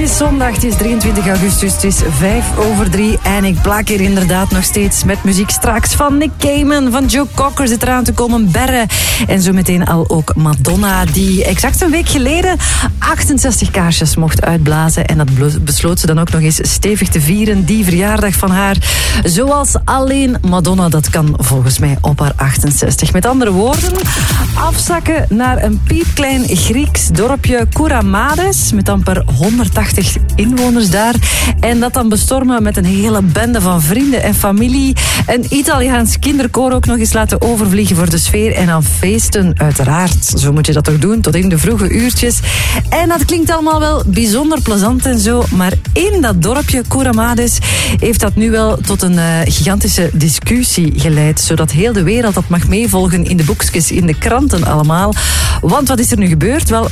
is zondag, het is 23 augustus, het is 3:05 en ik plak hier inderdaad nog steeds met muziek straks van Nick Cayman, van Joe Cocker zit eraan te komen, Berre en zo meteen al ook Madonna, die exact een week geleden 68 kaarsjes mocht uitblazen en dat besloot ze dan ook nog eens stevig te vieren, die verjaardag van haar, zoals alleen Madonna dat kan volgens mij op haar 68. Met andere woorden, afzakken naar een piepklein Grieks dorpje Kouramades met amper 180 inwoners daar. En dat dan bestormen met een hele bende van vrienden en familie. Een Italiaans kinderkoor ook nog eens laten overvliegen voor de sfeer. En dan feesten, uiteraard. Zo moet je dat toch doen, tot in de vroege uurtjes. En dat klinkt allemaal wel bijzonder plezant en zo. Maar in dat dorpje Kouramades heeft dat nu wel tot een gigantische discussie geleid. Zodat heel de wereld dat mag meevolgen in de boekjes, in de kranten allemaal. Want wat is er nu gebeurd? Wel,